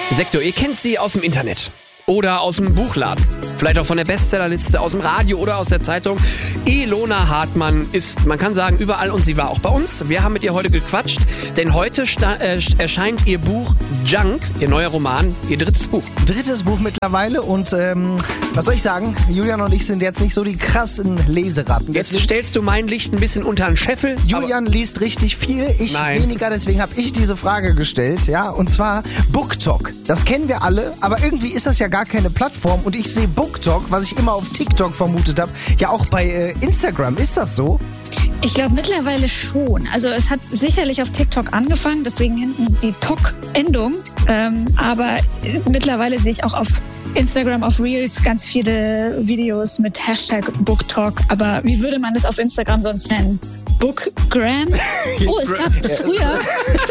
Sektor. Ihr kennt sie aus dem Internet oder aus dem Buchladen. Vielleicht auch von der Bestsellerliste, aus dem Radio oder aus der Zeitung. Ilona Hartmann ist, man kann sagen, überall und sie war auch bei uns. Wir haben mit ihr heute gequatscht, denn heute erscheint ihr Buch Junk, ihr neuer Roman, ihr drittes Buch. Drittes Buch mittlerweile und was soll ich sagen, Julian und ich sind jetzt nicht so die krassen Leseratten. Jetzt stellst du mein Licht ein bisschen unter den Scheffel. Julian liest richtig viel, ich Nein. weniger, deswegen habe ich diese Frage gestellt, ja, und zwar BookTok. Das kennen wir alle, aber irgendwie ist das ja gar keine Plattform und ich sehe BookTok, was ich immer auf TikTok vermutet habe, ja auch bei Instagram. Ist das so? Ich glaube mittlerweile schon. Also es hat sicherlich auf TikTok angefangen, deswegen hinten die Tok-Endung. Aber mittlerweile sehe ich auch auf Instagram, auf Reels ganz viele Videos mit Hashtag BookTok. Aber wie würde man das auf Instagram sonst nennen? Bookgram? Oh, es gab früher,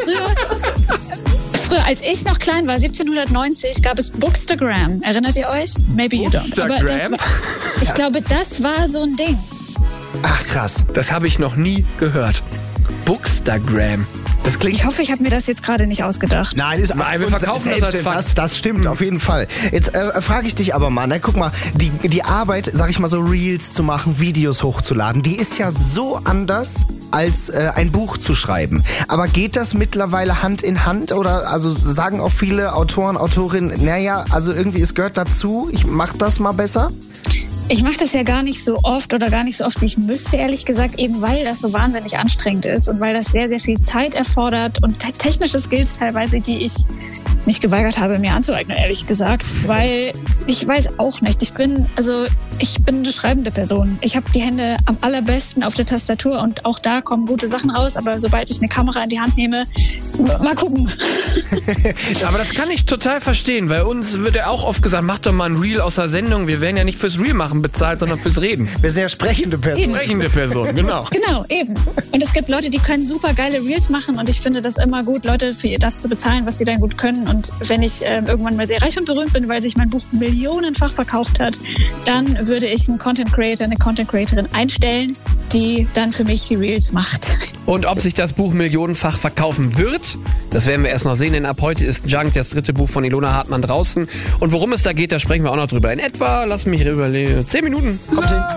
als ich noch klein war, 1790, gab es Bookstagram. Erinnert ihr euch? Maybe you don't. Aber ich glaube, das war so ein Ding. Ach krass. Das habe ich noch nie gehört. Bookstagram. Das klingt. Ich hoffe, ich habe mir das jetzt gerade nicht ausgedacht. Nein, ist Nein, wir verkaufen das als Fakt. Das stimmt, auf jeden Fall. Jetzt frage ich dich aber mal, ne? Guck mal, die Arbeit, sag ich mal so, Reels zu machen, Videos hochzuladen, die ist ja so anders, als ein Buch zu schreiben. Aber geht das mittlerweile Hand in Hand? Oder also sagen auch viele Autoren, Autorinnen, naja, also irgendwie, es gehört dazu, ich mach das mal besser? Ich mache das ja gar nicht so oft oder gar nicht so oft, wie ich müsste, ehrlich gesagt, eben weil das so wahnsinnig anstrengend ist und weil das sehr, sehr viel Zeit erfordert und technische Skills teilweise, die ich mich geweigert habe, mir anzueignen, ehrlich gesagt, weil ich weiß auch nicht. Ich bin eine schreibende Person. Ich habe die Hände am allerbesten auf der Tastatur und auch da kommen gute Sachen raus, aber sobald ich eine Kamera in die Hand nehme, mal gucken. Aber das kann ich total verstehen, weil uns wird ja auch oft gesagt, mach doch mal ein Reel aus der Sendung. Wir werden ja nicht fürs Reel machen bezahlt, sondern fürs Reden. Wir sind ja sprechende Personen. Sprechende Person, genau. Genau, eben. Und es gibt Leute, die können super geile Reels machen und ich finde das immer gut, Leute für das zu bezahlen, was sie dann gut können. Und wenn ich irgendwann mal sehr reich und berühmt bin, weil sich mein Buch millionenfach verkauft hat, dann würde ich einen Content Creator, eine Content Creatorin einstellen, die dann für mich die Reels macht. Und ob sich das Buch millionenfach verkaufen wird, das werden wir erst noch sehen, denn ab heute ist Junk, das dritte Buch von Ilona Hartmann, draußen. Und worum es da geht, da sprechen wir auch noch drüber. In etwa, lass mich überlegen, 10 Minuten. Kommt hin.